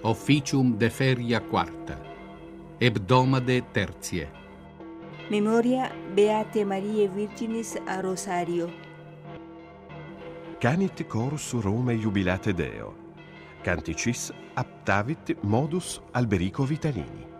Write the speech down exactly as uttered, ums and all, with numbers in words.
Officium de feria quarta, hebdomade tertie. Memoria Beate Mariae Virginis a Rosario. Canit chorus Romae jubilate Deo. Canticis aptavit modus Alberico Vitalini.